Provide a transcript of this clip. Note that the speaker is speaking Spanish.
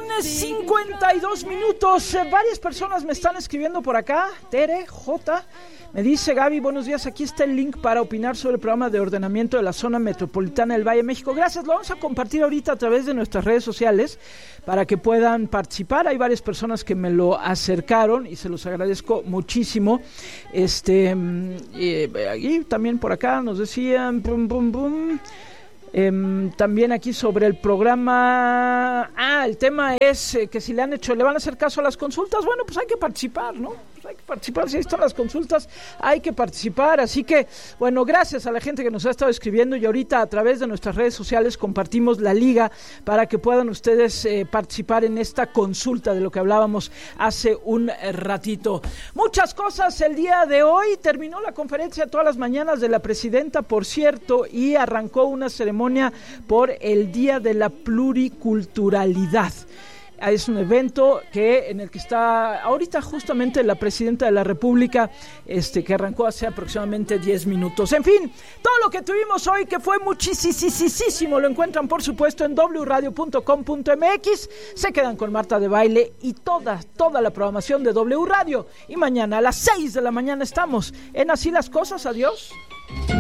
52 minutos. Varias personas me están escribiendo por acá. Tere, J. Me dice Gaby, buenos días, aquí está el link para opinar sobre el programa de ordenamiento de la zona metropolitana del Valle de México. Gracias, lo vamos a compartir ahorita a través de nuestras redes sociales para que puedan participar. Hay varias personas que me lo acercaron y se los agradezco muchísimo. Aquí también por acá nos decían también aquí sobre el programa. El tema es que si le van a hacer caso a las consultas. Bueno, pues hay que participar, ¿no? Pues hay que participar, si ahí están las consultas, hay que participar. Así que, bueno, gracias a la gente que nos ha estado escribiendo y ahorita a través de nuestras redes sociales compartimos la liga para que puedan ustedes participar en esta consulta de lo que hablábamos hace un ratito. Muchas cosas el día de hoy. Terminó la conferencia todas las mañanas de la presidenta, por cierto, y arrancó una ceremonia por el Día de la Pluriculturalidad. Es un evento en el que está ahorita justamente la presidenta de la República, que arrancó hace aproximadamente 10 minutos. En fin, todo lo que tuvimos hoy, que fue muchísimo, lo encuentran por supuesto en wradio.com.mx. Se quedan con Marta de Baile y toda la programación de W Radio. Y mañana a las 6 de la mañana estamos en Así las Cosas. Adiós.